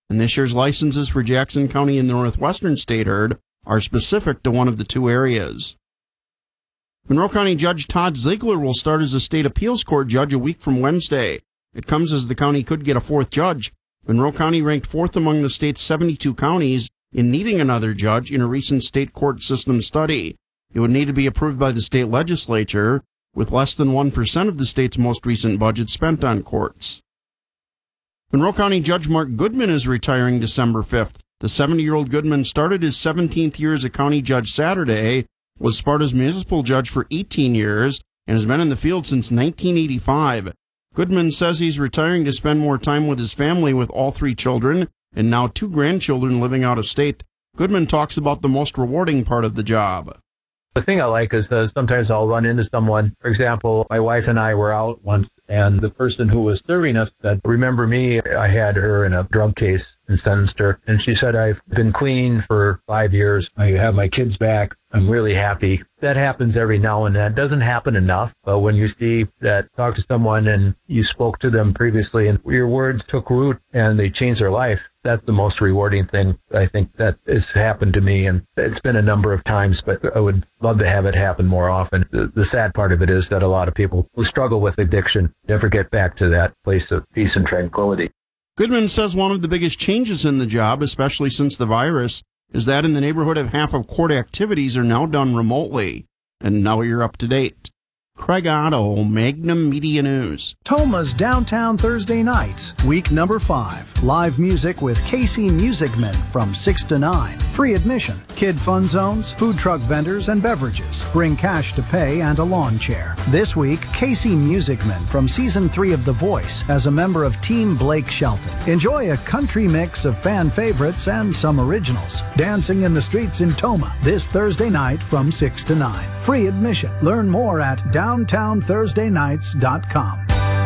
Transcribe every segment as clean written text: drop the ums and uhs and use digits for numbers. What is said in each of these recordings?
and this year's licenses for Jackson County and the Northwestern State Herd are specific to one of the two areas. Monroe County Judge Todd Ziegler will start as a state appeals court judge a week from Wednesday. It comes as the county could get a fourth judge. Monroe County ranked fourth among the state's 72 counties in needing another judge in a recent state court system study. It would need to be approved by the state legislature, with less than 1% of the state's most recent budget spent on courts. Monroe County Judge Mark Goodman is retiring December 5th. The 70-year-old Goodman started his 17th year as a county judge Saturday, was Sparta's municipal judge for 18 years, and has been in the field since 1985. Goodman says he's retiring to spend more time with his family with all 3 children and now 2 grandchildren living out of state. Goodman talks about the most rewarding part of the job. The thing I like is that sometimes I'll run into someone. For example, my wife and I were out once, and the person who was serving us said, "Remember me? I had her in a drug case and sentenced her." And she said, "I've been clean for 5 years. I have my kids back. I'm really happy." That happens every now and then. It doesn't happen enough, but when you see that, talk to someone and you spoke to them previously and your words took root and they changed their life, that's the most rewarding thing. I think that has happened to me, and it's been a number of times, but I would love to have it happen more often. The sad part of it is that a lot of people who struggle with addiction never get back to that place of peace and tranquility. Goodman says one of the biggest changes in the job, especially since the virus, is that in the neighborhood of half of court activities are now done remotely. And now you're up to date. Craig Otto, Magnum Media News. Toma's Downtown Thursday nights, week number 5. Live music with KC Music Men from 6 to 9. Free admission. Kid fun zones, food truck vendors, and beverages. Bring cash to pay and a lawn chair. This week, KC Music Men from Season 3 of The Voice as a member of Team Blake Shelton. Enjoy a country mix of fan favorites and some originals. Dancing in the streets in Toma this Thursday night from 6 to 9. Free admission. Learn more at downtownthursdaynights.com.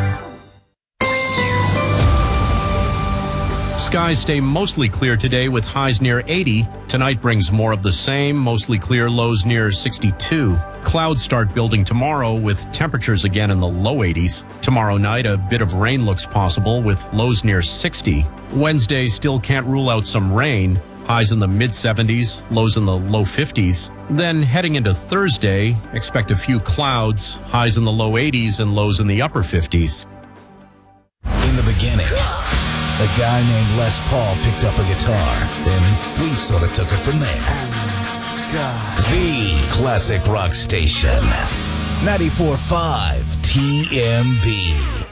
Skies stay mostly clear today with highs near 80. Tonight brings more of the same, mostly clear, lows near 62. Clouds start building tomorrow with temperatures again in the low 80s. Tomorrow night, a bit of rain looks possible with lows near 60. Wednesday still can't rule out some rain. Highs in the mid-70s, lows in the low 50s. Then heading into Thursday, expect a few clouds, highs in the low 80s and lows in the upper 50s. In the beginning, a guy named Les Paul picked up a guitar. Then we sort of took it from there. The classic rock station. 94.5 TMB.